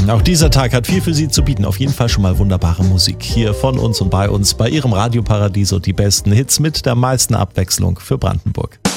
Auch dieser Tag hat viel für Sie zu bieten. Auf jeden Fall schon mal wunderbare Musik. Hier von uns und bei uns, bei Ihrem Radioparadies und die besten Hits mit der meisten Abwechslung für Brandenburg.